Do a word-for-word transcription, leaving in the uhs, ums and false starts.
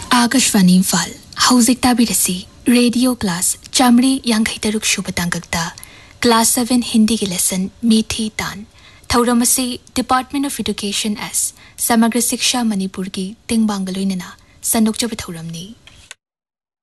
Akashvani Imphal हौजिक ताबिरसी radio class चामड़ी यांखै तरुक सुब तांगकता class seven Hindi की lesson मीठी तान थौरमसी डिपार्टमेंट ऑफ एजुकेशन एस समग्र शिक्षा मणिपुर की तिंगबांग लोइनना सनुकजब थौरमनी।